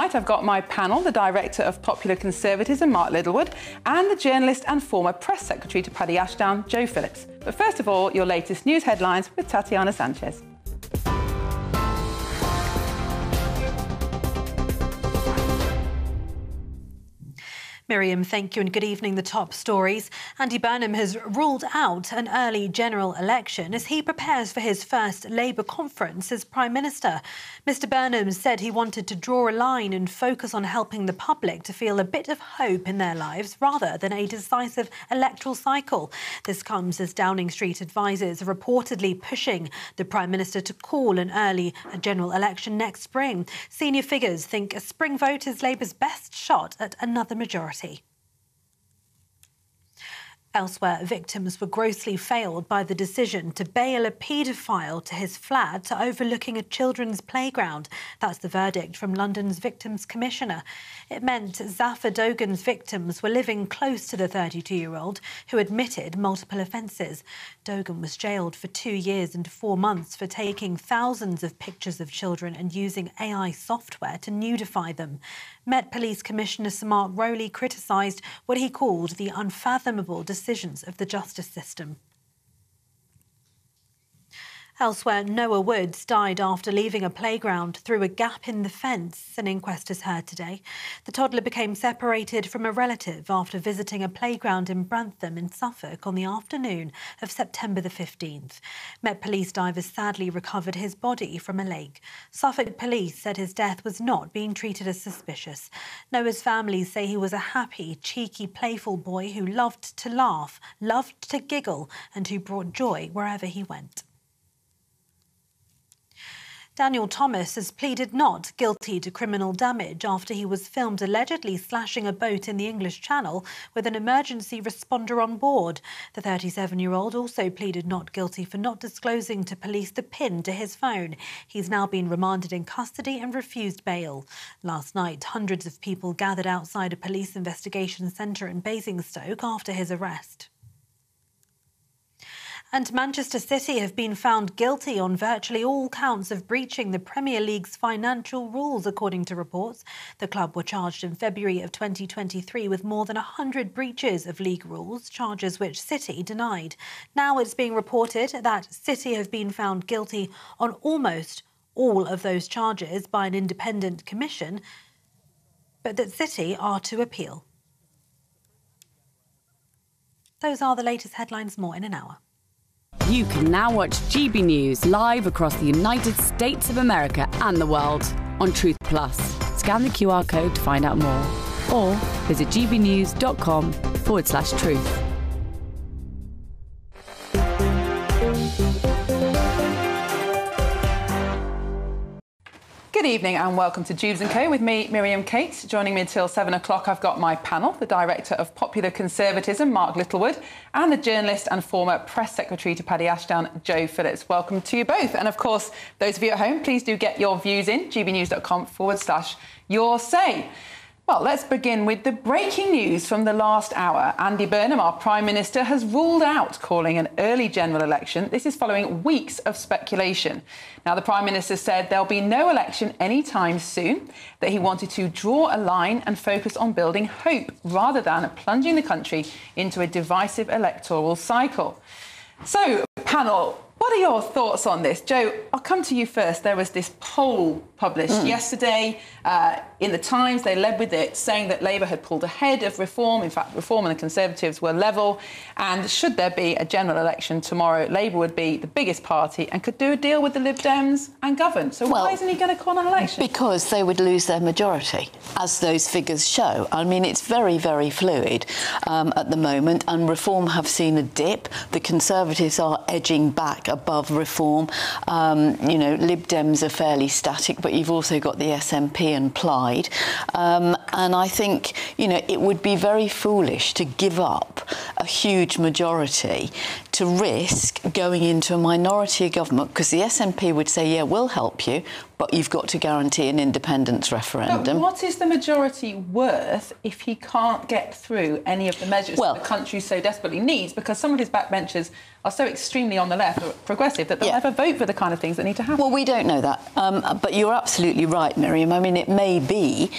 tonight I've got my panel, the Director of Popular Conservatism, Mark Littlewood, and the journalist and former Press Secretary to Paddy Ashdown, Joe Phillips. But first of all, your latest news headlines with Tatiana Sanchez. Miriam, thank you and good evening. The top stories. Andy Burnham has ruled out an early general election as he prepares for his first Labour conference as Prime Minister. Mr Burnham said he wanted to draw a line and focus on helping the public to feel a bit of hope in their lives rather than a decisive electoral cycle. This comes as Downing Street advisers are reportedly pushing the Prime Minister to call an early general election next spring. Senior figures think a spring vote is Labour's best shot at another majority. Elsewhere, victims were grossly failed by the decision to bail a paedophile to his flat overlooking a children's playground. That's the verdict from London's Victims Commissioner. It meant Zafar Dogan's victims were living close to the 32-year-old who admitted multiple offences. Dogan was jailed for 2 years and 4 months for taking thousands of pictures of children and using AI software to nudify them. Met Police Commissioner Sir Mark Rowley criticised what he called the unfathomable decisions of the justice system. Elsewhere, Noah Woods died after leaving a playground through a gap in the fence. An inquest is heard today. The toddler became separated from a relative after visiting a playground in Brantham in Suffolk on the afternoon of September the 15th. Met Police divers sadly recovered his body from a lake. Suffolk Police said his death was not being treated as suspicious. Noah's family say he was a happy, cheeky, playful boy who loved to laugh, loved to giggle, and who brought joy wherever he went. Daniel Thomas has pleaded not guilty to criminal damage after he was filmed allegedly slashing a boat in the English Channel with an emergency responder on board. The 37-year-old also pleaded not guilty for not disclosing to police the PIN to his phone. He's now been remanded in custody and refused bail. Last night, hundreds of people gathered outside a police investigation centre in Basingstoke after his arrest. And Manchester City have been found guilty on virtually all counts of breaching the Premier League's financial rules, according to reports. The club were charged in February of 2023 with more than 100 breaches of league rules, charges which City denied. Now it's being reported that City have been found guilty on almost all of those charges by an independent commission, but that City are to appeal. Those are the latest headlines. More in an hour. You can now watch GB News live across the United States of America and the world on Truth Plus. Scan the QR code to find out more or visit gbnews.com/truth. Good evening and welcome to Jubes & Co with me, Miriam Cates. Joining me until 7 o'clock, I've got my panel, the Director of Popular Conservatism, Mark Littlewood, and the journalist and former Press Secretary to Paddy Ashdown, Joe Phillips. Welcome to you both. And of course, those of you at home, please do get your views in, gbnews.com/your say. Well, let's begin with the breaking news from the last hour. Andy Burnham, our Prime Minister, has ruled out calling an early general election. This is following weeks of speculation. Now, the Prime Minister said there'll be no election anytime soon, that he wanted to draw a line and focus on building hope rather than plunging the country into a divisive electoral cycle. So, panel, what are your thoughts on this? Joe, I'll come to you first. There was this poll published yesterday in the Times. They led with it, saying that Labour had pulled ahead of Reform. In fact, Reform and the Conservatives were level. And should there be a general election tomorrow, Labour would be the biggest party and could do a deal with the Lib Dems and govern. So why isn't he going to call an election? Because they would lose their majority, as those figures show. I mean, it's very, very fluid at the moment, and Reform have seen a dip. The Conservatives are edging back above Reform. You know, Lib Dems are fairly static, but you've also got the SNP and Plaid. And I think, you know, it would be very foolish to give up a huge majority to risk going into a minority government, because the SNP would say, yeah, we'll help you, but you've got to guarantee an independence referendum. But what is the majority worth if he can't get through any of the measures that the country so desperately needs? Because some of his backbenchers are so extremely on the left, or progressive, that they'll never vote for the kind of things that need to happen. Well, we don't know that. But you're absolutely right, Miriam. I mean, it may be